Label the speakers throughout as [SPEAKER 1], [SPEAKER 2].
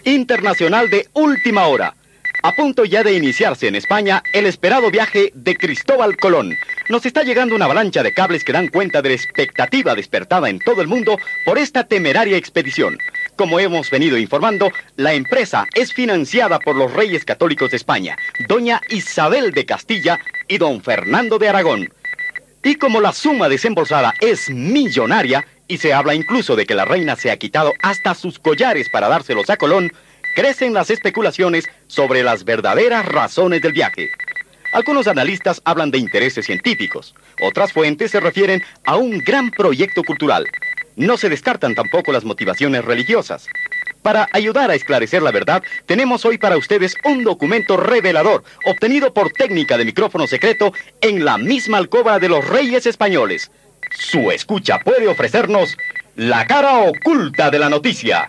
[SPEAKER 1] internacional de última hora. A punto ya de iniciarse en España el esperado viaje de Cristóbal Colón. Nos está llegando una avalancha de cables que dan cuenta de la expectativa despertada en todo el mundo por esta temeraria expedición. Como hemos venido informando, la empresa es financiada por los reyes católicos de España, doña Isabel de Castilla y don Fernando de Aragón. Y como la suma desembolsada es millonaria, y se habla incluso de que la reina se ha quitado hasta sus collares para dárselos a Colón, crecen las especulaciones sobre las verdaderas razones del viaje. Algunos analistas hablan de intereses científicos, otras fuentes se refieren a un gran proyecto cultural. No se descartan tampoco las motivaciones religiosas. Para ayudar a esclarecer la verdad, tenemos hoy para ustedes un documento revelador, obtenido por técnica de micrófono secreto en la misma alcoba de los reyes españoles. Su escucha puede ofrecernos la cara oculta de la noticia.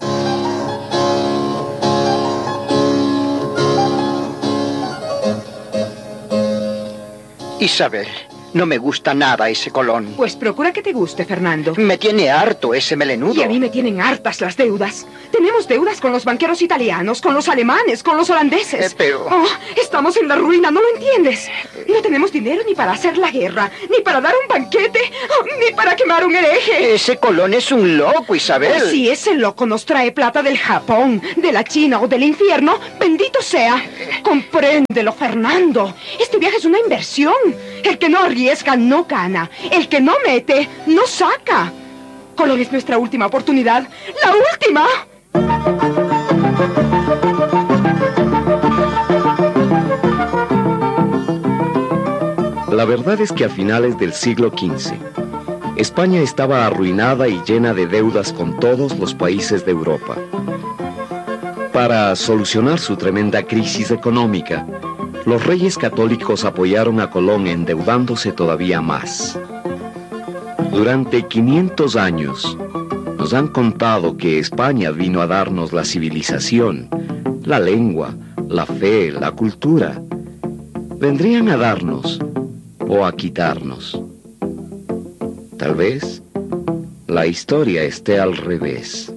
[SPEAKER 2] Isabel, no me gusta nada ese Colón.
[SPEAKER 3] Pues procura que te guste, Fernando.
[SPEAKER 2] Me tiene harto ese melenudo.
[SPEAKER 3] Y a mí me tienen hartas las deudas. Tenemos deudas con los banqueros italianos, con los alemanes, con los holandeses.
[SPEAKER 2] Pero...
[SPEAKER 3] Oh, estamos en la ruina, ¿no lo entiendes? No tenemos dinero ni para hacer la guerra, ni para dar un banquete, ni para quemar un hereje.
[SPEAKER 2] Ese Colón es un loco, Isabel.
[SPEAKER 3] Oh, si ese loco nos trae plata del Japón, de la China o del infierno, bendito sea. Compréndelo, Fernando. Este viaje es una inversión. El que no arriesga no gana. El que no mete no saca. Colón es nuestra última oportunidad. ¡La última!
[SPEAKER 4] La verdad es que a finales del siglo XV, España estaba arruinada y llena de deudas con todos los países de Europa. Para solucionar su tremenda crisis económica, los reyes católicos apoyaron a Colón endeudándose todavía más. Durante 500 años, nos han contado que España vino a darnos la civilización, la lengua, la fe, la cultura. Vendrían a darnos o a quitarnos. Tal vez la historia esté al revés.